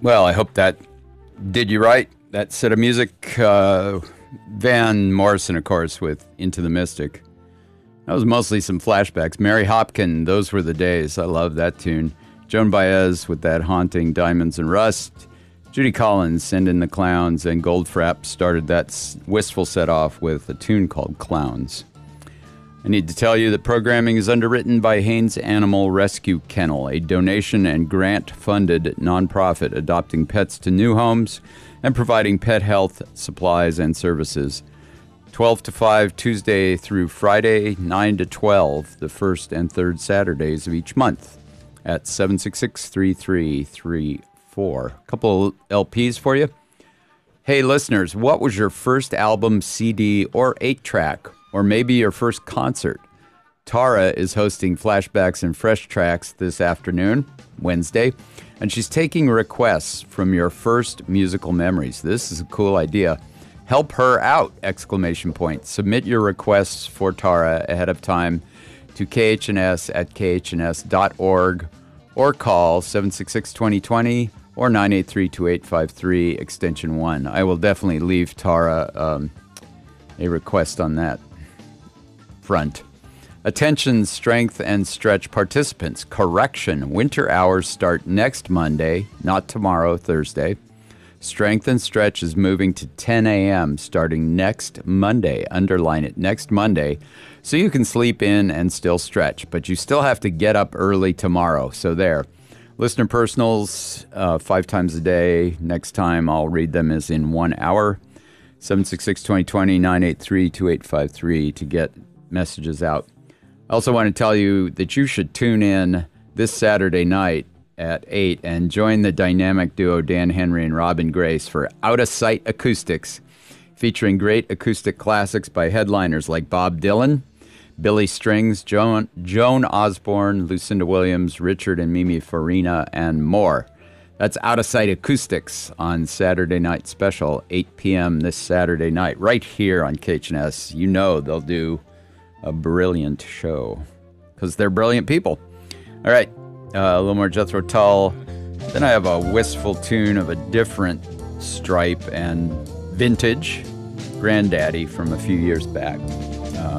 Well, I hope that did you right. That set of music, Van Morrison, of course, with Into the Mystic. That was mostly some flashbacks. Mary Hopkin, Those Were the Days. I love that tune. Joan Baez with that haunting Diamonds and Rust. Judy Collins, Send in the Clowns, and Goldfrapp started that wistful set off with a tune called Clowns. I need to tell you that programming is underwritten by Haynes Animal Rescue Kennel, a donation and grant-funded nonprofit adopting pets to new homes and providing pet health supplies and services. 12 to 5 Tuesday through Friday, 9 to 12 the first and third Saturdays of each month at 766-3334. A couple of LPs for you. Hey, listeners, what was your first album, CD, or 8-track? Or maybe your first concert? Tara is hosting Flashbacks and Fresh Tracks this afternoon, Wednesday, and she's taking requests from your first musical memories. This is a cool idea. Help her out! ! Submit your requests for Tara ahead of time to khns@khns.org or call 766-2020 or 983-2853 extension 1. I will definitely leave Tara a request on that front. Attention, strength and stretch participants. Correction, winter hours start next Monday, not tomorrow, Thursday. Strength and stretch is moving to 10 a.m. starting next Monday. Underline it, next Monday, so you can sleep in and still stretch, but you still have to get up early tomorrow. So there. Listener personals, 5 times a day. Next time I'll read them is in 1 hour. 766-2020, 983-2853 to get messages out. I also want to tell you that you should tune in this Saturday night at 8 and join the dynamic duo Dan Henry and Robin Grace for Out of Sight Acoustics, featuring great acoustic classics by headliners like Bob Dylan, Billy Strings, Joan Osborne, Lucinda Williams, Richard and Mimi Farina, and more. That's Out of Sight Acoustics on Saturday Night Special, 8 p.m. this Saturday night, right here on KHNS. You know they'll do a brilliant show because they're brilliant people. All right, a little more Jethro Tull. Then I have a wistful tune of a different stripe and vintage, Granddaddy from a few years back.